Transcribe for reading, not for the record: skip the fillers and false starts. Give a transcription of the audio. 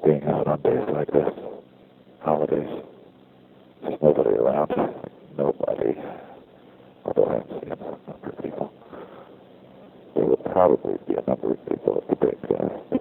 being out on days like this, holidays. There's nobody around. Nobody. Although I haven't seen a number of people. There will probably be a number of people at the big